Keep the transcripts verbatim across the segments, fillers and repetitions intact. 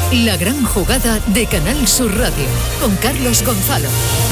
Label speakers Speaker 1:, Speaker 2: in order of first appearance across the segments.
Speaker 1: La gran jugada de Canal Sur Radio, con Carlos Gonzalo.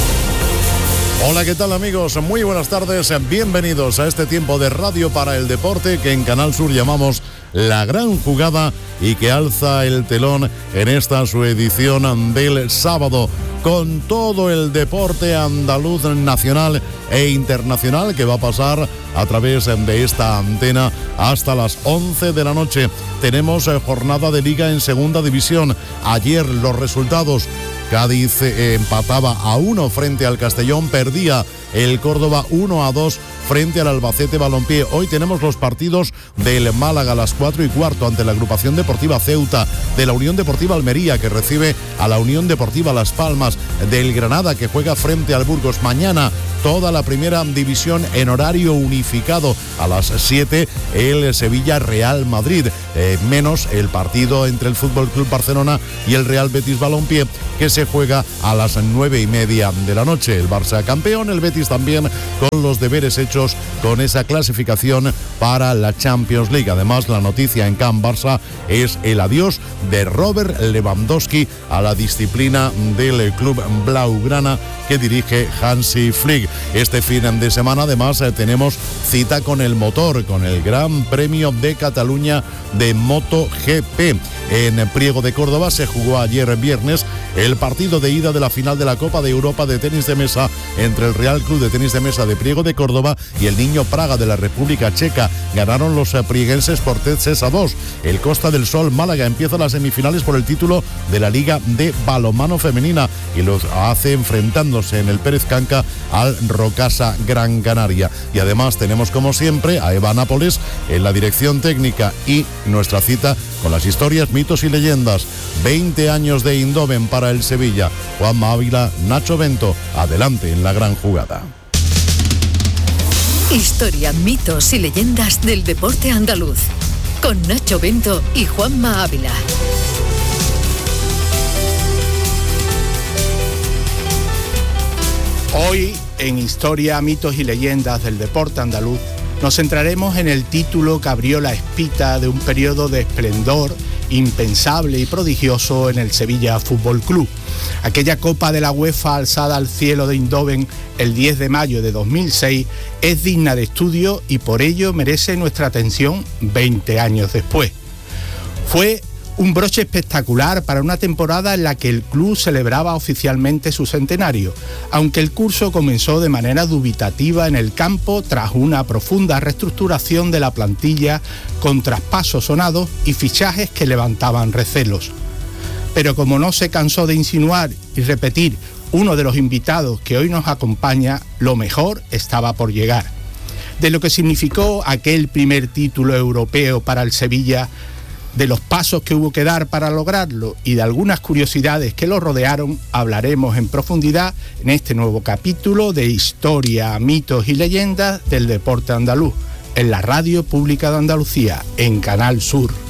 Speaker 2: Hola, ¿qué tal, amigos? Muy buenas tardes, bienvenidos a este tiempo de Radio para el Deporte que en Canal Sur llamamos La Gran Jugada y que alza el telón en esta su edición del sábado con todo el deporte andaluz nacional e internacional que va a pasar a través de esta antena hasta las once de la noche. Tenemos jornada de Liga en Segunda División. Ayer los resultados: Cádiz eh, empataba a uno frente al Castellón, perdía el Córdoba uno a dos frente al Albacete Balompié. Hoy tenemos los partidos del Málaga a las cuatro y cuarto ante la Agrupación Deportiva Ceuta, de la Unión Deportiva Almería, que recibe a la Unión Deportiva Las Palmas, del Granada, que juega frente al Burgos. Mañana toda la primera división en horario unificado. A las siete el Sevilla Real Madrid, eh, menos el partido entre el Fútbol Club Barcelona y el Real Betis Balompié, que se juega a las nueve y media de la noche. El Barça campeón, el Betis también con los deberes hechos con esa clasificación para la Champions League. Además, la noticia en Can Barça es el adiós de Robert Lewandowski a la disciplina del club blaugrana que dirige Hansi Flick. Este fin de semana, además, tenemos cita con el motor, con el Gran Premio de Cataluña de MotoGP. En Priego de Córdoba se jugó ayer viernes el partido de ida de la final de la Copa de Europa de tenis de mesa entre el Real Club de Tenis de Mesa de Priego de Córdoba y el Niño Praga de la República Checa. Ganaron los prieguenses por tres sets a dos. El Costa del Sol Málaga empieza las semifinales por el título de la Liga de Balonmano Femenina y los hace enfrentándose en el Pérez Canca al Rocasa Gran Canaria. Y además tenemos, como siempre, a Eva Nápoles en la dirección técnica y nuestra cita con las historias, mitos y leyendas. veinte años de Eindhoven para el Sevilla. Juanma Ávila, Nacho Bento, adelante en La Gran Jugada.
Speaker 1: Historia, mitos y leyendas del deporte andaluz, con Nacho Bento y Juanma Ávila.
Speaker 3: Hoy, en Historia, mitos y leyendas del deporte andaluz, nos centraremos en el título que abrió la espita de un periodo de esplendor impensable y prodigioso en el Sevilla Fútbol Club. Aquella Copa de la UEFA alzada al cielo de Eindhoven el diez de mayo de dos mil seis es digna de estudio y por ello merece nuestra atención veinte años después. Fue un broche espectacular para una temporada en la que el club celebraba oficialmente su centenario, aunque el curso comenzó de manera dubitativa en el campo tras una profunda reestructuración de la plantilla con traspasos sonados y fichajes que levantaban recelos. Pero como no se cansó de insinuar y repetir uno de los invitados que hoy nos acompaña, lo mejor estaba por llegar. De lo que significó aquel primer título europeo para el Sevilla, de los pasos que hubo que dar para lograrlo y de algunas curiosidades que lo rodearon, hablaremos en profundidad en este nuevo capítulo de Historia, mitos y leyendas del deporte andaluz, en la Radio Pública de Andalucía, en Canal Sur.